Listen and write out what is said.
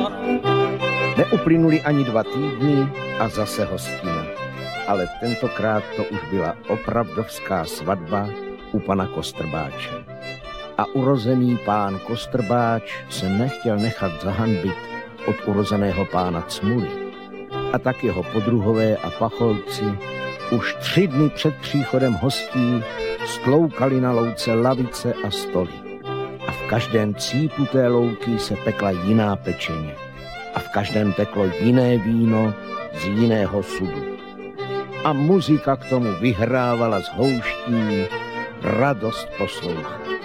Neuplynuli ani 2 týdny a zase hostina. Ale tentokrát to už byla opravdovská svatba u pana Kostrbáče. A urozený pán Kostrbáč se nechtěl nechat zahanbit od urozeného pána Cmuly. A tak jeho podruhové a pacholci už 3 dny před příchodem hostí stloukali na louce lavice a stoly. A v každém cípu té louky se pekla jiná pečeně. A v každém teklo jiné víno z jiného sudu. A muzika k tomu vyhrávala z houští, radost poslouchat.